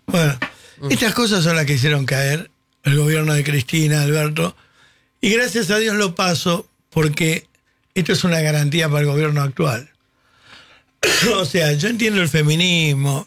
Bueno, estas cosas son las que hicieron caer el gobierno de Cristina, Alberto, y gracias a Dios lo paso porque esto es una garantía para el gobierno actual. O sea, yo entiendo el feminismo.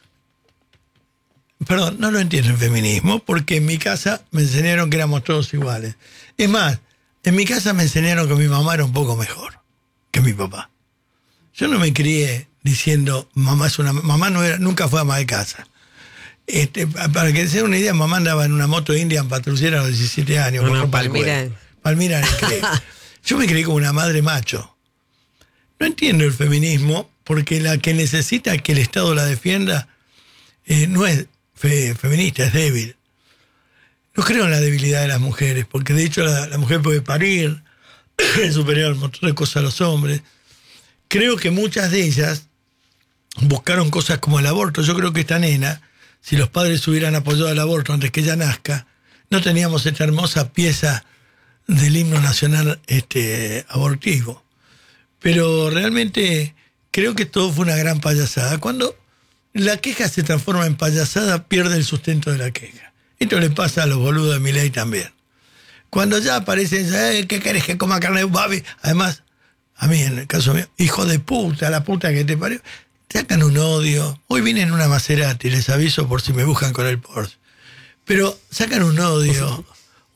Perdón, no lo entiendo el feminismo porque en mi casa me enseñaron que éramos todos iguales. Es más, en mi casa me enseñaron que mi mamá era un poco mejor que mi papá. Yo no me crié diciendo mamá nunca fue ama de casa. Para que se den una idea, mamá andaba en una moto india en patrullera a los 17 años. Palmira, yo me creí como una madre macho. No entiendo el feminismo porque la que necesita que el Estado la defienda no es feminista, es débil. No creo en la debilidad de las mujeres, porque de hecho la mujer puede parir, es superior a un montón de cosas a los hombres. Creo que muchas de ellas buscaron cosas como el aborto. Yo creo que esta nena, si los padres hubieran apoyado el aborto antes que ella nazca, no teníamos esta hermosa pieza del himno nacional abortivo. Pero realmente creo que todo fue una gran payasada. Cuando la queja se transforma en payasada, pierde el sustento de la queja. Esto le pasa a los boludos de Milei también. Cuando ya aparecen, ¿qué querés que coma carne de babi? Además, a mí, en el caso mío, hijo de puta, la puta que te parió, sacan un odio. Hoy vienen una Maserati, les aviso por si me buscan con el Porsche. Pero sacan un odio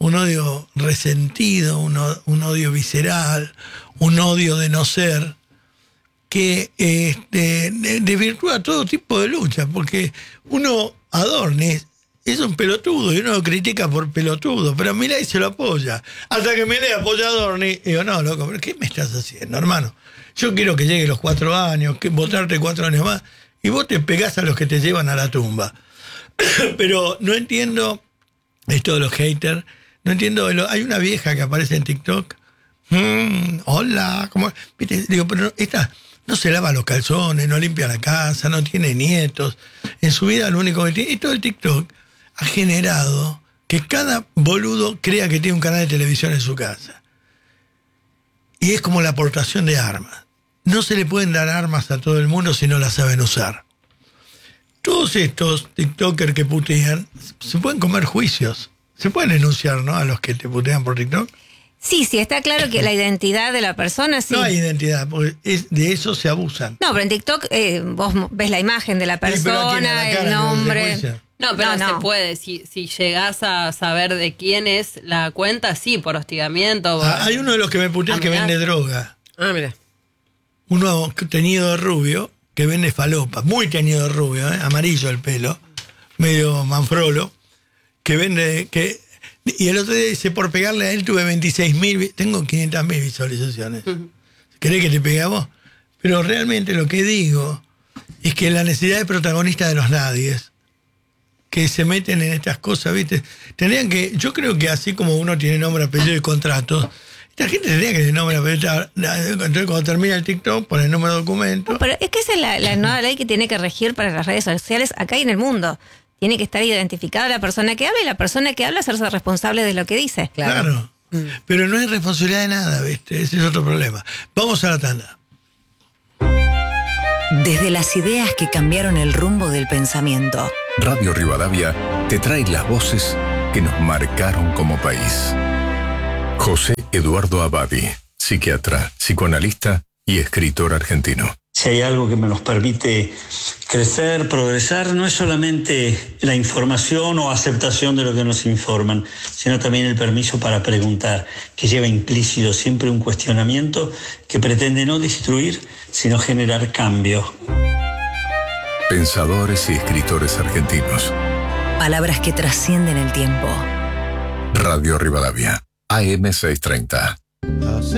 resentido, un odio visceral, un odio de no ser, que desvirtúa todo tipo de lucha, porque uno Adorni es un pelotudo y uno lo critica por pelotudo, pero Milei se lo apoya. Hasta que Milei apoya a Adorni, digo, no, loco, ¿pero qué me estás haciendo, hermano? Yo quiero que llegue los 4 años, votarte 4 años más, y vos te pegás a los que te llevan a la tumba. Pero no entiendo esto de los haters, no entiendo, hay una vieja que aparece en TikTok, hola, ¿cómo? ¿Viste? Digo, pero esta no se lava los calzones, no limpia la casa, no tiene nietos. En su vida lo único que tiene... Esto del TikTok ha generado que cada boludo crea que tiene un canal de televisión en su casa. Y es como la aportación de armas. No se le pueden dar armas a todo el mundo si no las saben usar. Todos estos TikTokers que putean se pueden comer juicios. Se pueden denunciar, ¿no? A los que te putean por TikTok. Sí, está claro que la identidad de la persona... Sí. No hay identidad, porque de eso se abusan. No, pero en TikTok vos ves la imagen de la persona, el nombre... No, pero no se puede. Si llegás a saber de quién es la cuenta, sí, por hostigamiento. Hay uno de los que me putean que vende droga. Ah, mira. Uno teñido de rubio, que vende falopa, muy teñido de rubio, amarillo el pelo, medio manfrolo, que vende... Y el otro día dice, por pegarle a él tuve 26.000, tengo 500.000 visualizaciones. ¿Querés que te pegue a vos? Pero realmente lo que digo es que la necesidad de protagonista de los nadies, que se meten en estas cosas, ¿viste? Tendrían que, yo creo que así como uno tiene nombre, apellido y contratos, esta gente tendría que tener nombre, apellido. Entonces cuando termina el TikTok, pone el número de documento. No, pero es que esa es la nueva ley que tiene que regir para las redes sociales acá y en el mundo. Tiene que estar identificada la persona que habla y la persona que habla hacerse responsable de lo que dice. Claro. Pero no hay responsabilidad de nada, ¿viste? Ese es otro problema. Vamos a la tanda. Desde las ideas que cambiaron el rumbo del pensamiento. Radio Rivadavia te trae las voces que nos marcaron como país. José Eduardo Abadi, psiquiatra, psicoanalista y escritor argentino. Si hay algo que nos permite crecer, progresar, no es solamente la información o aceptación de lo que nos informan, sino también el permiso para preguntar, que lleva implícito siempre un cuestionamiento que pretende no destruir, sino generar cambio. Pensadores y escritores argentinos. Palabras que trascienden el tiempo. Radio Rivadavia, AM 630.